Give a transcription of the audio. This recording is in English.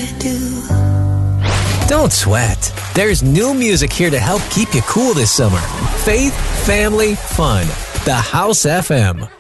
Don't sweat. There's new music here to help keep you cool this summer. Faith, family, fun. The House FM.